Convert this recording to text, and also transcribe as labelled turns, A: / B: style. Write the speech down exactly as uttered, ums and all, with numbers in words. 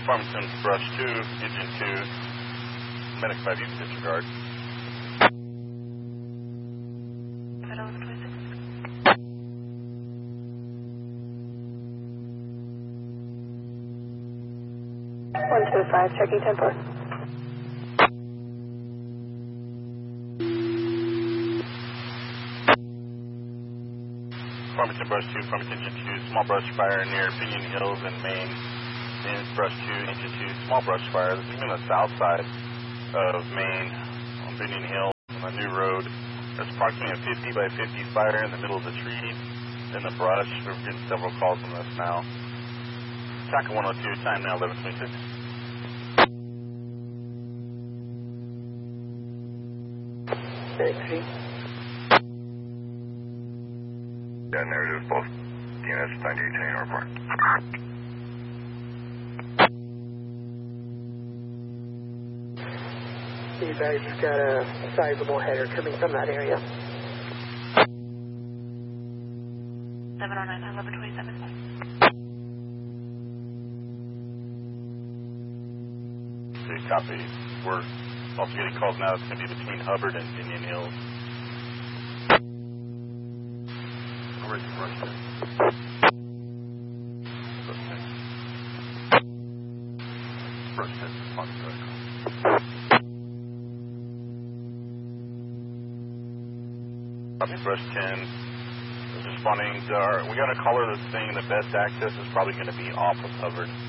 A: Farmington, brush two, engine two, medic five, you can disregard.
B: one two five, checking ten four.
A: Farmington, brush two, Farmington, engine two, small brush fire near Pinion Hills in Maine. In brush two, engine two, small brush fire. This is on the south side of Maine on Pinion Hill on a new road. There's approximately a fifty by fifty fire in the middle of the trees in the brush. We're getting several calls on this now. Taka one oh two, time now eleven twenty-six.
B: thirty-three.
C: Yeah, narrative, both units, ninety-eight ten report.
B: You guys just got a sizable header coming from that area.
D: seven oh nine, eleven twenty-seven.
A: Okay, copy. We're also getting calls now. It's going to be between Hubbard and Pinion Hills. Hubbard to brush two. Brush two. Brush two. Copy, brush ten. Is responding to our, we got a caller that's saying the best access is probably going to be off of Hubbard.